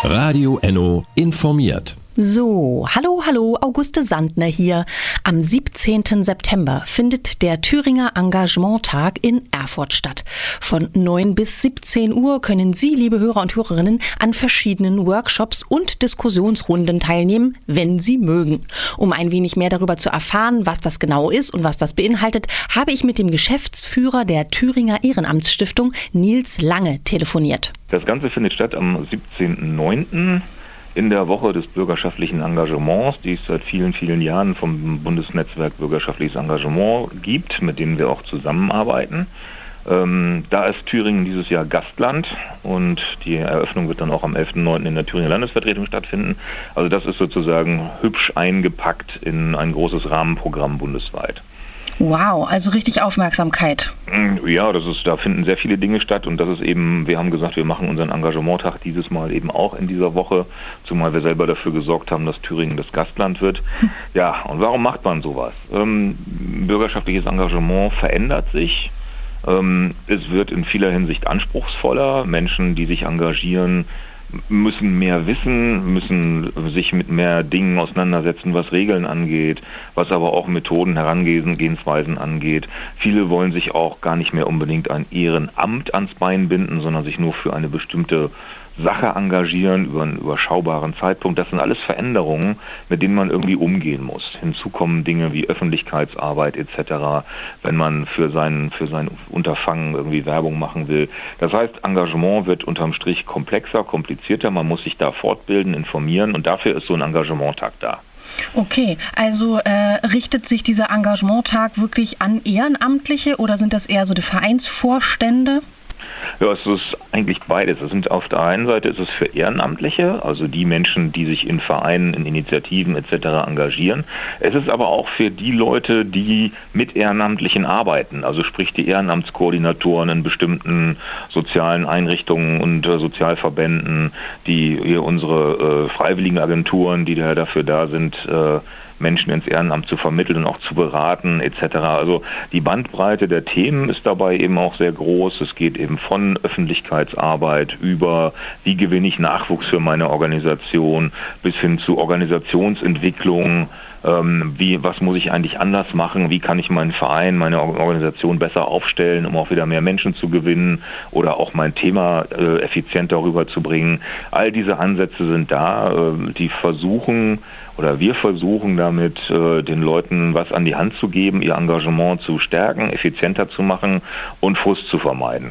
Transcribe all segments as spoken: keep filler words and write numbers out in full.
Radio Enno informiert. So, hallo, hallo, Auguste Sandner hier. Am siebzehnten September findet der Thüringer Engagementtag in Erfurt statt. Von neun bis siebzehn Uhr können Sie, liebe Hörer und Hörerinnen, an verschiedenen Workshops und Diskussionsrunden teilnehmen, wenn Sie mögen. Um ein wenig mehr darüber zu erfahren, was das genau ist und was das beinhaltet, habe ich mit dem Geschäftsführer der Thüringer Ehrenamtsstiftung, Nils Lange, telefoniert. Das Ganze findet statt am siebzehnten neunten in der Woche des bürgerschaftlichen Engagements, die es seit vielen, vielen Jahren vom Bundesnetzwerk Bürgerschaftliches Engagement gibt, mit dem wir auch zusammenarbeiten. Ähm, da ist Thüringen dieses Jahr Gastland und die Eröffnung wird dann auch am elften neunten in der Thüringer Landesvertretung stattfinden. Also das ist sozusagen hübsch eingepackt in ein großes Rahmenprogramm bundesweit. Wow, also richtig Aufmerksamkeit. Ja, das ist, da finden sehr viele Dinge statt und das ist eben, wir haben gesagt, wir machen unseren Engagementtag dieses Mal eben auch in dieser Woche, zumal wir selber dafür gesorgt haben, dass Thüringen das Gastland wird. Hm. Ja, und warum macht man sowas? Ähm, bürgerschaftliches Engagement verändert sich. Ähm, es wird in vieler Hinsicht anspruchsvoller. Menschen, die sich engagieren, müssen mehr wissen, müssen sich mit mehr Dingen auseinandersetzen, was Regeln angeht, was aber auch Methoden, Herangehensweisen angeht. Viele wollen sich auch gar nicht mehr unbedingt ein Ehrenamt ans Bein binden, sondern sich nur für eine bestimmte Sache engagieren über einen überschaubaren Zeitpunkt. Das sind alles Veränderungen, mit denen man irgendwie umgehen muss. Hinzu kommen Dinge wie Öffentlichkeitsarbeit et cetera, wenn man für sein, für sein Unterfangen irgendwie Werbung machen will. Das heißt, Engagement wird unterm Strich komplexer, komplizierter. Man muss sich da fortbilden, informieren und dafür ist so ein Engagementtag da. Okay, also äh, richtet sich dieser Engagementtag wirklich an Ehrenamtliche oder sind das eher so die Vereinsvorstände? Ja, es ist eigentlich beides. Es sind auf der einen Seite ist es für Ehrenamtliche, also die Menschen, die sich in Vereinen, in Initiativen et cetera engagieren. Es ist aber auch für die Leute, die mit Ehrenamtlichen arbeiten, also sprich die Ehrenamtskoordinatoren in bestimmten sozialen Einrichtungen und äh, Sozialverbänden, die hier unsere äh, Freiwilligenagenturen, die da dafür da sind, äh, Menschen ins Ehrenamt zu vermitteln und auch zu beraten et cetera. Also die Bandbreite der Themen ist dabei eben auch sehr groß. Es geht eben von Öffentlichkeitsarbeit über, wie gewinne ich Nachwuchs für meine Organisation, bis hin zu Organisationsentwicklung. Ähm, wie, was muss ich eigentlich anders machen? Wie kann ich meinen Verein, meine Organisation besser aufstellen, um auch wieder mehr Menschen zu gewinnen oder auch mein Thema äh, effizienter rüberzubringen? All diese Ansätze sind da, äh, die versuchen oder wir versuchen damit, äh, den Leuten was an die Hand zu geben, ihr Engagement zu stärken, effizienter zu machen und Frust zu vermeiden.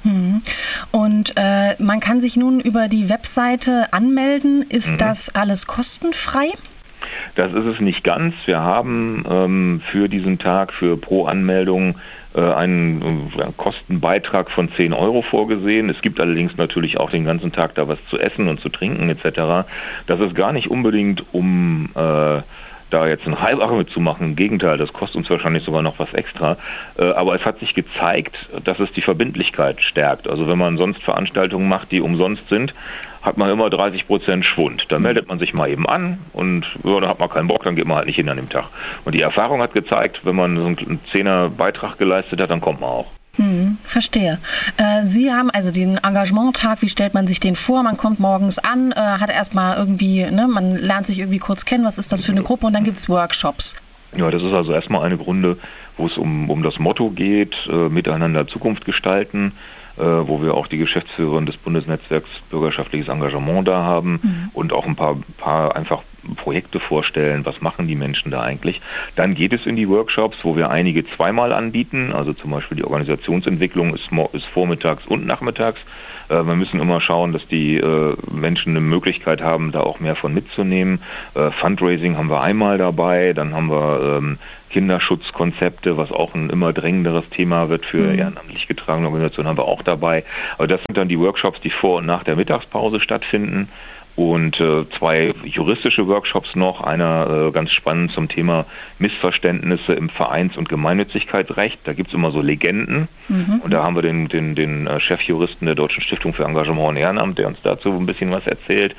Und äh, man kann sich nun über die Webseite anmelden. Ist mhm. das alles kostenfrei? Das ist es nicht ganz. Wir haben ähm, für diesen Tag, für pro Anmeldung, äh, einen äh, Kostenbeitrag von zehn Euro vorgesehen. Es gibt allerdings natürlich auch den ganzen Tag da was zu essen und zu trinken et cetera. Das ist gar nicht unbedingt, um äh, da jetzt ein Halbache mitzumachen. Im Gegenteil, das kostet uns wahrscheinlich sogar noch was extra. Äh, aber es hat sich gezeigt, dass es die Verbindlichkeit stärkt. Also wenn man sonst Veranstaltungen macht, die umsonst sind, hat man immer dreißig Prozent Schwund. Dann meldet man sich mal eben an und ja, dann hat man keinen Bock, dann geht man halt nicht hin an dem Tag. Und die Erfahrung hat gezeigt, wenn man so einen Zehner Beitrag geleistet hat, dann kommt man auch. Hm, verstehe. Äh, Sie haben also den Engagementtag, wie stellt man sich den vor? Man kommt morgens an, äh, hat erstmal irgendwie, ne, man lernt sich irgendwie kurz kennen, was ist das für eine Gruppe und dann gibt es Workshops. Ja, das ist also erstmal eine Runde, wo es um, um das Motto geht, äh, miteinander Zukunft gestalten, äh, wo wir auch die Geschäftsführerin des Bundesnetzwerks Bürgerschaftliches Engagement da haben mhm. und auch ein paar, paar einfach Projekte vorstellen, was machen die Menschen da eigentlich. Dann geht es in die Workshops, wo wir einige zweimal anbieten, also zum Beispiel die Organisationsentwicklung ist, ist vormittags und nachmittags. Äh, wir müssen immer schauen, dass die äh, Menschen eine Möglichkeit haben, da auch mehr von mitzunehmen. Äh, Fundraising haben wir einmal dabei, dann haben wir ähm, Kinderschutzkonzepte, was auch ein immer drängenderes Thema wird für mhm. ehrenamtlich getragene Organisationen, haben wir auch dabei. Aber das sind dann die Workshops, die vor und nach der Mittagspause stattfinden. Und äh, zwei juristische Workshops noch, einer äh, ganz spannend zum Thema Missverständnisse im Vereins- und Gemeinnützigkeitsrecht. Da gibt's immer so Legenden mhm. und da haben wir den, den, den Chefjuristen der Deutschen Stiftung für Engagement und Ehrenamt, der uns dazu ein bisschen was erzählt.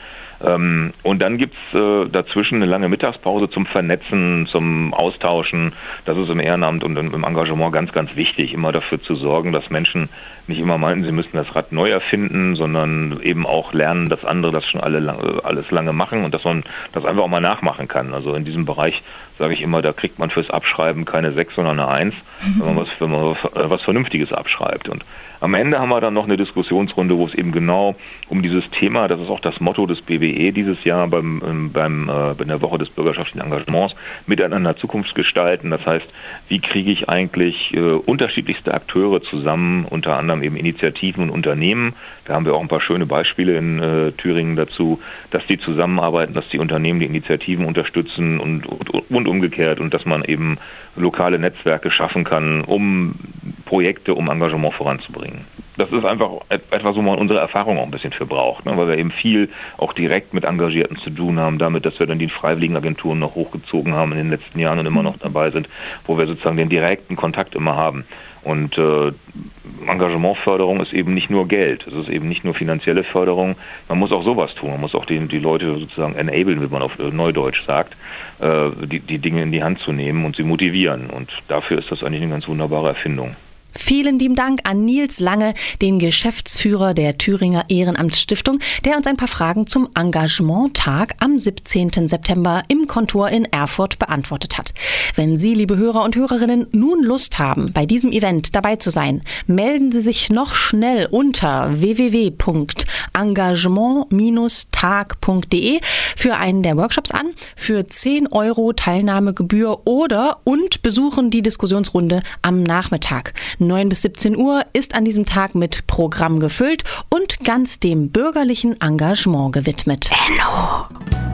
Ähm, und dann gibt's äh, dazwischen eine lange Mittagspause zum Vernetzen, zum Austauschen. Das ist im Ehrenamt und im, im Engagement ganz, ganz wichtig, immer dafür zu sorgen, dass Menschen nicht immer meinen, sie müssten das Rad neu erfinden, sondern eben auch lernen, dass andere das schon alle lang, alles lange machen und dass man das einfach auch mal nachmachen kann. Also in diesem Bereich sage ich immer, da kriegt man fürs Abschreiben keine sechs, sondern eine eins, wenn man was, wenn man was, was Vernünftiges abschreibt. Und am Ende haben wir dann noch eine Diskussionsrunde, wo es eben genau um dieses Thema, das ist auch das Motto des B W E dieses Jahr beim, beim, äh, in der Woche des bürgerschaftlichen Engagements, miteinander Zukunft gestalten. Das heißt, wie kriege ich eigentlich äh, unterschiedlichste Akteure zusammen, unter anderem eben Initiativen und Unternehmen. Da haben wir auch ein paar schöne Beispiele in äh, Thüringen dazu, dass die zusammenarbeiten, dass die Unternehmen die Initiativen unterstützen und, und, und umgekehrt und dass man eben lokale Netzwerke schaffen kann, um Projekte, um Engagement voranzubringen. Das ist einfach etwas, wo man unsere Erfahrung auch ein bisschen für braucht, ne? Weil wir eben viel auch direkt mit Engagierten zu tun haben, damit, dass wir dann die Freiwilligenagenturen noch hochgezogen haben in den letzten Jahren und immer noch dabei sind, wo wir sozusagen den direkten Kontakt immer haben. Und äh, Engagementförderung ist eben nicht nur Geld, es ist eben nicht nur finanzielle Förderung, man muss auch sowas tun, man muss auch die, die Leute sozusagen enablen, wie man auf Neudeutsch sagt, äh, die, die Dinge in die Hand zu nehmen und sie motivieren. Und dafür ist das eigentlich eine ganz wunderbare Erfindung. Vielen lieben Dank an Nils Lange, den Geschäftsführer der Thüringer Ehrenamtsstiftung, der uns ein paar Fragen zum Engagementtag am siebzehnten September im Kontor in Erfurt beantwortet hat. Wenn Sie, liebe Hörer und Hörerinnen, nun Lust haben, bei diesem Event dabei zu sein, melden Sie sich noch schnell unter w w w punkt engagement Bindestrich tag punkt d e für einen der Workshops an, für zehn Euro Teilnahmegebühr oder und besuchen die Diskussionsrunde am Nachmittag. neun bis siebzehn Uhr ist an diesem Tag mit Programm gefüllt und ganz dem bürgerlichen Engagement gewidmet. Enno.